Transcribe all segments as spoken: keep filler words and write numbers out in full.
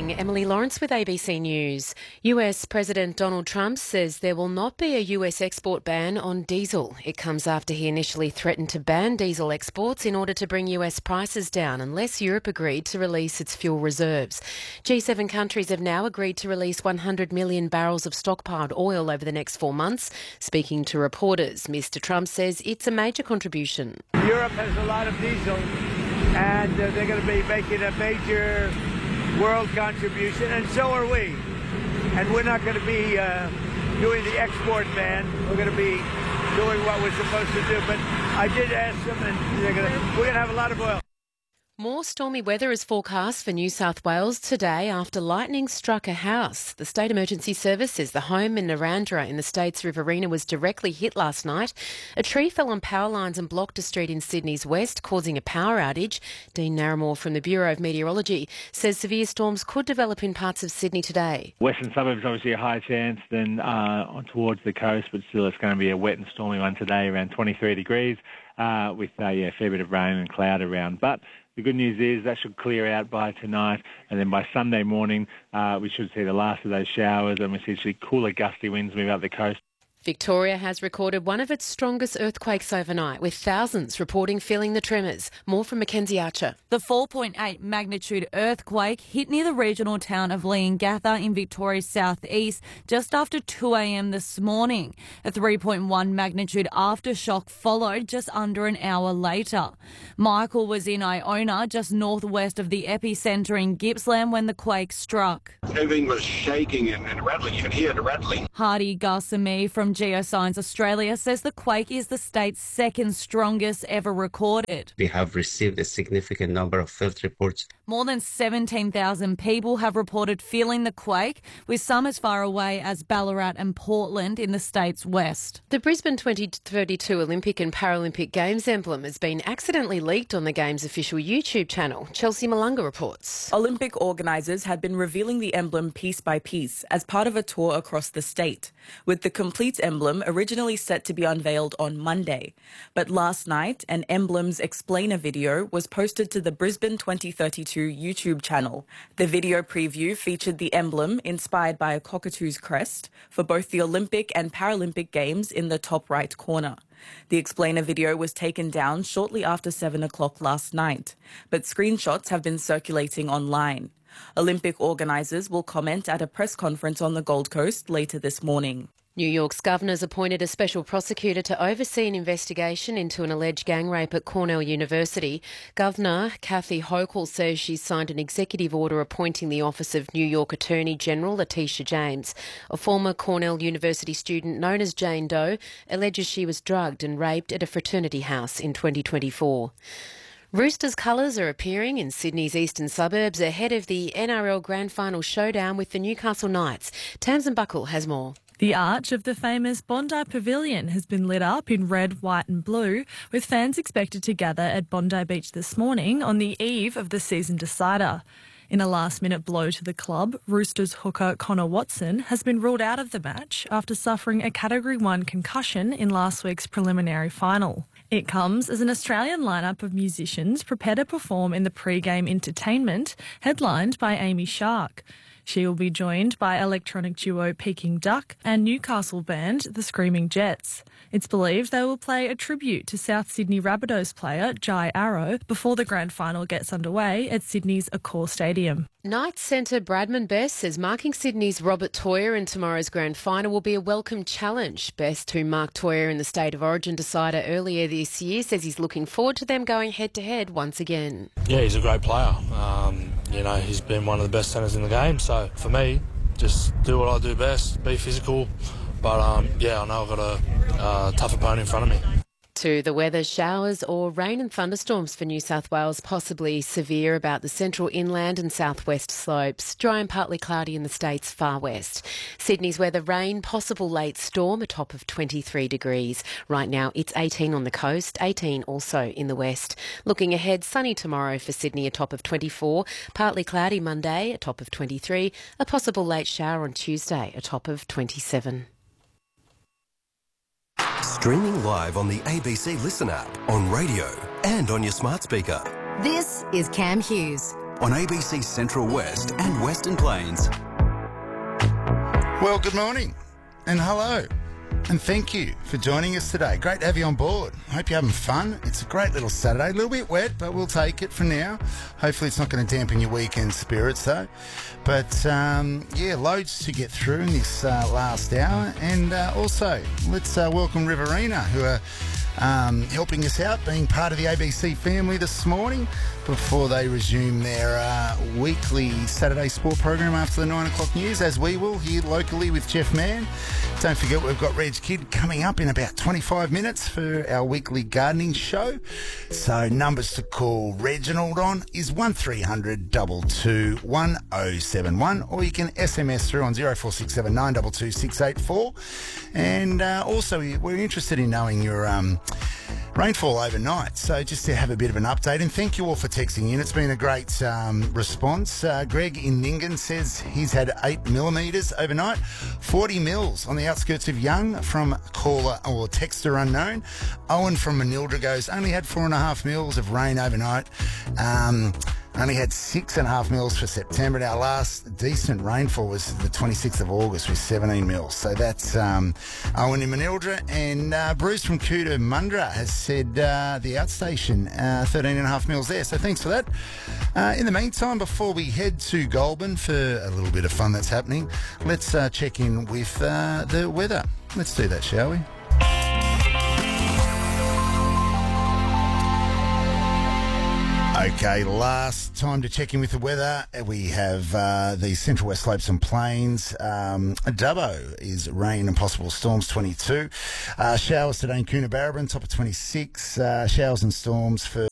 morning. Emily Lawrence with A B C News. U S President Donald Trump says there will not be a U S export ban on diesel. It comes after he initially threatened to ban diesel exports in order to bring U S prices down unless Europe agreed to release its fuel reserves. G seven countries have now agreed to release one hundred million barrels of stockpiled oil over the next four months. Speaking to reporters, Mister Trump says it's a major contribution. Europe has a lot of diesel, and uh, they're going to be making a major world contribution, and so are we. And we're not going to be uh, doing the export ban. We're going to be doing what we're supposed to do. But I did ask them, and they're going to, we're going to have a lot of oil. More stormy weather is forecast for New South Wales today after lightning struck a house. The State Emergency Service says the home in Narrandera in the state's Riverina was directly hit last night. A tree fell on power lines and blocked a street in Sydney's west, causing a power outage. Dean Narramore from the Bureau of Meteorology says severe storms could develop in parts of Sydney today. Western suburbs obviously a higher chance than uh, towards the coast, but still it's going to be a wet and stormy one today, around twenty-three degrees, uh, with uh, yeah, a fair bit of rain and cloud around. But the good news is that should clear out by tonight, and then by Sunday morning uh, we should see the last of those showers, and we see actually cooler gusty winds move up the coast. Victoria has recorded one of its strongest earthquakes overnight, with thousands reporting feeling the tremors. More from Mackenzie Archer. The four point eight magnitude earthquake hit near the regional town of Leongatha in Victoria's southeast just after two a m this morning. A three point one magnitude aftershock followed just under an hour later. Michael was in Iona, just northwest of the epicentre in Gippsland when the quake struck. Everything was shaking and, and rattling. You could hear the rattling. Hardy Garsamy from Geoscience Australia says the quake is the state's second strongest ever recorded. We have received a significant number of field reports. More than seventeen thousand people have reported feeling the quake, with some as far away as Ballarat and Portland in the state's west. The Brisbane twenty thirty-two Olympic and Paralympic Games emblem has been accidentally leaked on the Games official YouTube channel. Chelsea Malunga reports. Olympic organisers had been revealing the emblem piece by piece as part of a tour across the state, with the complete emblem originally set to be unveiled on Monday. But last night, an emblem's explainer video was posted to the Brisbane twenty thirty-two YouTube channel. The video preview featured the emblem, inspired by a cockatoo's crest, for both the Olympic and Paralympic Games in the top right corner. The explainer video was taken down shortly after seven o'clock last night, but screenshots have been circulating online. Olympic organisers will comment at a press conference on the Gold Coast later this morning. New York's governor's appointed a special prosecutor to oversee an investigation into an alleged gang rape at Cornell University. Governor Kathy Hochul says she's signed an executive order appointing the office of New York Attorney General Letitia James. A former Cornell University student known as Jane Doe alleges she was drugged and raped at a fraternity house in twenty twenty-four. Roosters colours are appearing in Sydney's eastern suburbs ahead of the N R L Grand Final showdown with the Newcastle Knights. Tamsin Buckle has more. The arch of the famous Bondi Pavilion has been lit up in red, white and blue, with fans expected to gather at Bondi Beach this morning on the eve of the season decider. In a last-minute blow to the club, Roosters hooker Connor Watson has been ruled out of the match after suffering a Category one concussion in last week's preliminary final. It comes as an Australian lineup of musicians prepare to perform in the pre-game entertainment, headlined by Amy Shark. She will be joined by electronic duo Peking Duck and Newcastle band The Screaming Jets. It's believed they will play a tribute to South Sydney Rabbitohs player Jai Arrow before the grand final gets underway at Sydney's Accor Stadium. Knights centre Bradman Best says marking Sydney's Robert Toyer in tomorrow's grand final will be a welcome challenge. Best, who marked Toyer in the State of Origin decider earlier this year, says he's looking forward to them going head-to-head once again. Yeah, he's a great player. Um, you know, he's been one of the best centres in the game. So for me, just do what I do best, be physical. But um, yeah, I know I've got a uh, tough opponent in front of me. To the weather, showers or rain and thunderstorms for New South Wales, possibly severe about the central inland and southwest slopes. Dry and partly cloudy in the state's far west. Sydney's weather, rain, possible late storm, a top of twenty-three degrees. Right now it's eighteen on the coast, eighteen also in the west. Looking ahead, sunny tomorrow for Sydney, a top of twenty-four. Partly cloudy Monday, a top of twenty-three. A possible late shower on Tuesday, a top of twenty-seven. Streaming live on the A B C Listen app, on radio and on your smart speaker. This is Cam Hughes. on A B C Central West and Western Plains. Well, good morning and hello. And thank you for joining us today. Great to have you on board. I hope you're having fun. It's a great little Saturday. A little bit wet, but we'll take it for now. Hopefully it's not going to dampen your weekend spirits, though. But, um, yeah, loads to get through in this uh, last hour. And uh, also, let's uh, welcome Riverina, who are um, helping us out, being part of the A B C family this morning before they resume their uh, weekly Saturday sport program after the nine o'clock news, as we will here locally with Jeff Mann. Don't forget we've got Reg Kidd coming up in about twenty-five minutes for our weekly gardening show. So numbers to call Reginald on is one three hundred two two one oh seven one, or you can S M S through on zero four six seven nine two two six eight four. And uh, also we're interested in knowing your um, rainfall overnight, so just to have a bit of an update, and thank you all for texting in. It's been a great um, response. Uh, Greg in Nyngan says he's had eight millimetres overnight, forty mils on the outskirts of Young from caller or texter unknown. Owen from Manildra goes, only had four and a half mils of rain overnight. Um, only had six and a half mils for September. And our last decent rainfall was the twenty-sixth of August with seventeen mils. So that's um, Owen in Manildra. And uh, Bruce from Cooter Mundra has said uh, the outstation, uh, thirteen and a half mils there. So thanks for that. Uh, in the meantime, before we head to Goulburn for a little bit of fun that's happening, let's uh, check in with uh, the weather. Let's do that, shall we? Okay, last time to check in with the weather. We have uh, the Central West Slopes and Plains. Um, Dubbo is rain and possible storms, twenty-two. Uh, showers today in Coonabarabran, top of twenty-six. Uh, showers and storms for,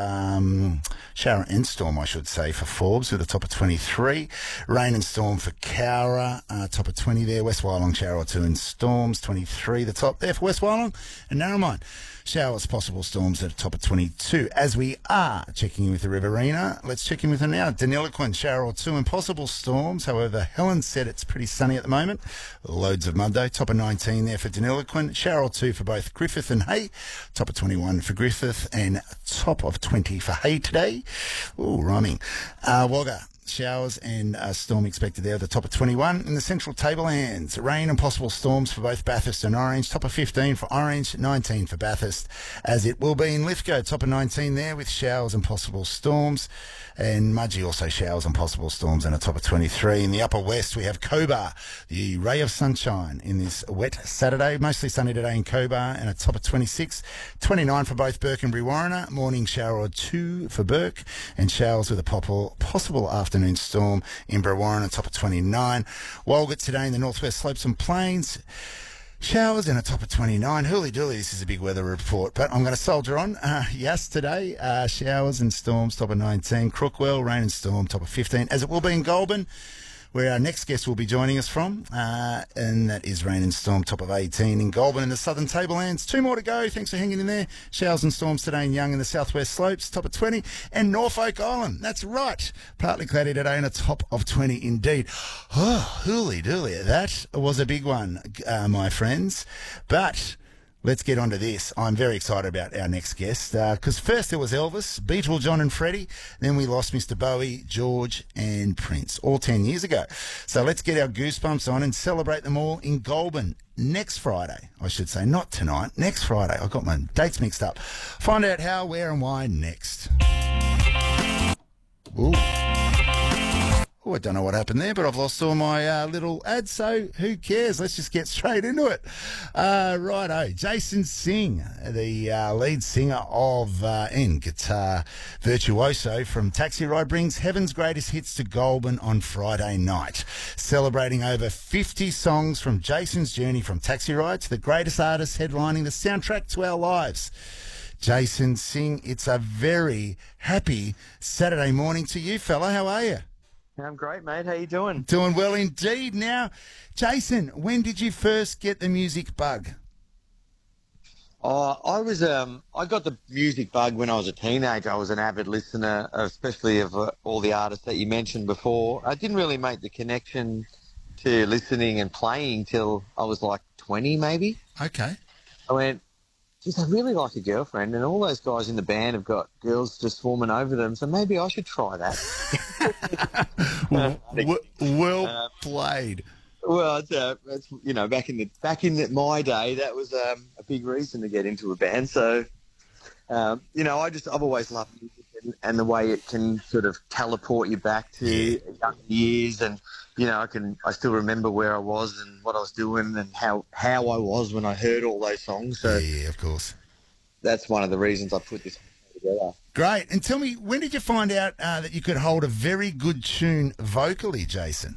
um, shower and storm, I should say, for Forbes with a top of twenty-three. Rain and storm for Cowra, uh, top of twenty there. West Wyalong, shower or two and storms, twenty-three. The top there for West Wyalong and Narromine. Showers, possible storms at a top of twenty-two. As we are checking in with the Riverina, let's check in with her now. Deniliquin, shower or two and possible storms. However, Helen said it's pretty sunny at the moment. Loads of mud though. Top of nineteen there for Deniliquin. Shower or two for both Griffith and Hay. Top of twenty-one for Griffith and top of twenty for Hay today. Ooh, rhyming. Uh, Wagga. Showers and a storm expected there at the top of twenty-one. In the Central Tablelands, rain and possible storms for both Bathurst and Orange. Top of fifteen for Orange, nineteen for Bathurst, as it will be in Lithgow. Top of nineteen there with showers and possible storms. And Mudgee also showers and possible storms and a top of twenty-three. In the Upper West, we have Cobar, the ray of sunshine in this wet Saturday. Mostly sunny today in Cobar and a top of twenty-six. twenty-nine for both Burke and Brewarrina. Morning shower or two for Burke and showers with a possible, possible afternoon storm in Brewarrina, top of twenty-nine. Walgett today in the Northwest Slopes and Plains. Showers and a top of twenty-nine. Hooly dooly, this is a big weather report, but I'm going to soldier on. Uh, yesterday, uh, showers and storms, top of nineteen. Crookwell, rain and storm, top of fifteen, as it will be in Goulburn, where our next guest will be joining us from, uh, and that is rain and storm, top of eighteen in Goulburn in the Southern Tablelands. Two more to go. Thanks for hanging in there. Showers and storms today in Young in the Southwest Slopes, top of twenty, and Norfolk Island. That's right. Partly cloudy today and a top of twenty indeed. Oh, hooly dooly. That was a big one, uh, my friends. But let's get on to this. I'm very excited about our next guest because uh, first there was Elvis, Beatle, John and Freddie. Then we lost Mister Bowie, George and Prince, all ten years ago. So let's get our goosebumps on and celebrate them all in Goulburn next Friday. I should say, not tonight, next Friday. I got my dates mixed up. Find out how, where and why next. Ooh. Oh, I don't know what happened there, but I've lost all my uh, little ads, so who cares? Let's just get straight into it. Uh, righto, Jason Singh, the uh, lead singer of uh, and guitar virtuoso from Taxi Ride, brings Heaven's Greatest Hits to Goulburn on Friday night, celebrating over fifty songs from Jason's journey from Taxi Ride to the greatest artists headlining the soundtrack to our lives. Jason Singh, it's a very happy Saturday morning to you, fella. How are you? I'm great, mate. How you doing? Doing well indeed. Now, Jason, when did you first get the music bug? Oh, I was um, I got the music bug when I was a teenager. I was an avid listener, especially of uh, all the artists that you mentioned before. I didn't really make the connection to listening and playing till I was like twenty, maybe. Okay. I went, geez, I really like a girlfriend, and all those guys in the band have got girls just swarming over them, so maybe I should try that. well, well uh, played. Well, it's, uh, it's, you know, back in the back in the, my day, that was um, a big reason to get into a band. So, um, you know, I just I've always loved music and, and the way it can sort of teleport you back to yeah. young years, and you know, I can I still remember where I was and what I was doing and how how I was when I heard all those songs. So, yeah, of course, that's one of the reasons I put this together. Great. And tell me, when did you find out uh, that you could hold a very good tune vocally, Jason?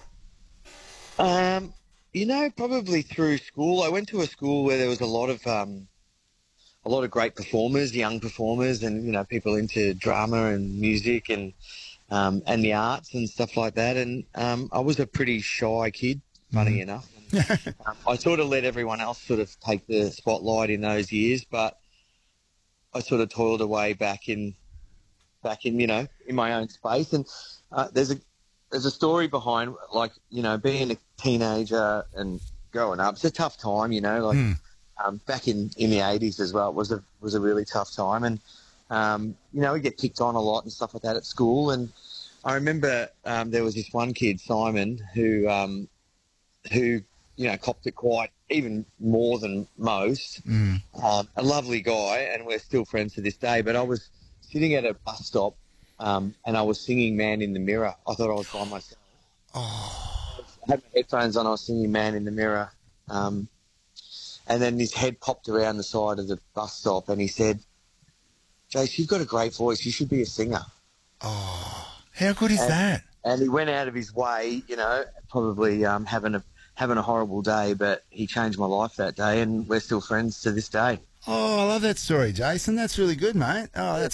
Um, you know, probably through school. I went to a school where there was a lot of um, a lot of great performers, young performers, and you know, people into drama and music and um, and the arts and stuff like that. And um, I was a pretty shy kid, funny mm. enough. And, um, I sort of let everyone else sort of take the spotlight in those years, but I sort of toiled away back in back in you know in my own space. And uh, there's a There's a story behind, like, you know, being a teenager and growing up. It's a tough time, you know, like mm. um, back in, in the eighties as well. It was a was a really tough time. And, um, you know, we get picked on a lot and stuff like that at school. And I remember um, there was this one kid, Simon, who, um, who you know, copped it quite even more than most. Mm. Um, a lovely guy, and we're still friends to this day. But I was sitting at a bus stop, Um, and I was singing Man in the Mirror. I thought I was by myself. Oh. I had my headphones on, I was singing Man in the Mirror. Um, and then his head popped around the side of the bus stop and he said, Jace, you've got a great voice. You should be a singer. Oh, how good is and, that? And he went out of his way, you know, probably um, having a having a horrible day, but he changed my life that day and we're still friends to this day. Oh, I love that story, Jason. That's really good, mate. Oh, that's